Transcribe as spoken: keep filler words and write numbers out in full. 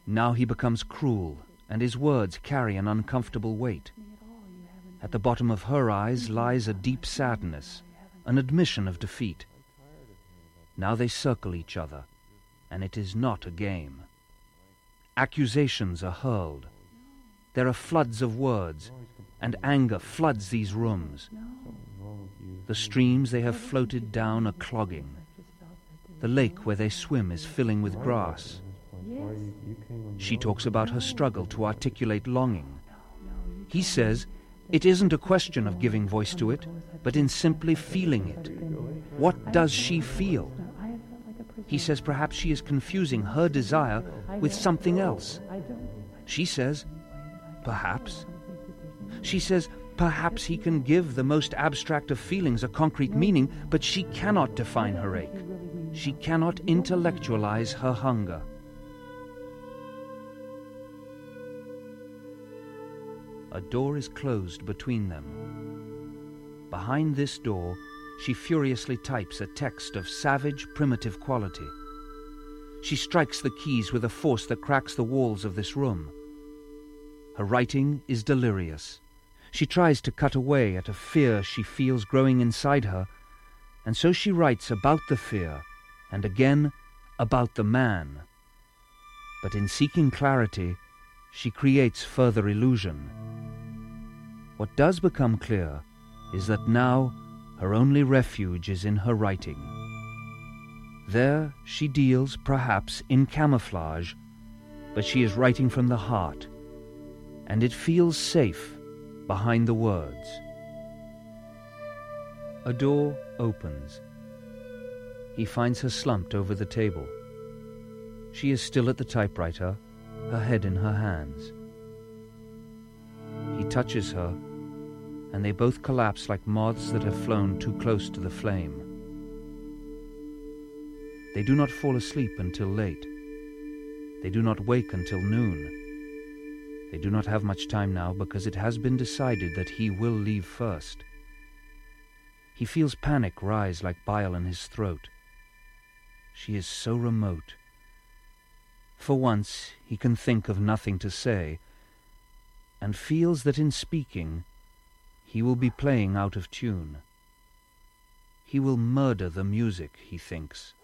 Now he becomes cruel, and his words carry an uncomfortable weight. At the bottom of her eyes lies a deep sadness, an admission of defeat. Now they circle each other, and it is not a game. Accusations are hurled. There are floods of words, and anger floods these rooms. The streams they have floated down are clogging. The lake where they swim is filling with grass. She talks about her struggle to articulate longing. He says it isn't a question of giving voice to it, but in simply feeling it. What does she feel? He says perhaps she is confusing her desire with something else. She says, perhaps. She says perhaps he can give the most abstract of feelings a concrete meaning, but she cannot define her ache. She cannot intellectualize her hunger. A door is closed between them. Behind this door, she furiously types a text of savage, primitive quality. She strikes the keys with a force that cracks the walls of this room. Her writing is delirious. She tries to cut away at a fear she feels growing inside her, and so she writes about the fear, and again about the man. But in seeking clarity, she creates further illusion. What does become clear is that now her only refuge is in her writing. There she deals, perhaps, in camouflage, but she is writing from the heart, and it feels safe behind the words. A door opens. He finds her slumped over the table. She is still at the typewriter, her head in her hands. He touches her, and they both collapse like moths that have flown too close to the flame. They do not fall asleep until late. They do not wake until noon. They do not have much time now because it has been decided that he will leave first. He feels panic rise like bile in his throat. She is so remote. For once he can think of nothing to say, and feels that in speaking he will be playing out of tune. He will murder the music, he thinks.